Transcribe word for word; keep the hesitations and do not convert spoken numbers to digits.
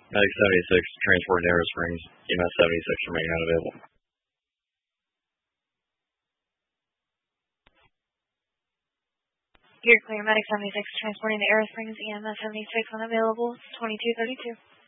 Medic seventy-six, transporting to Arrow Springs. E M S seventy-six remain unavailable. You're clear, Medic seventy-six, transporting to Arrow Springs, E M S seventy-six unavailable, twenty-two thirty-two.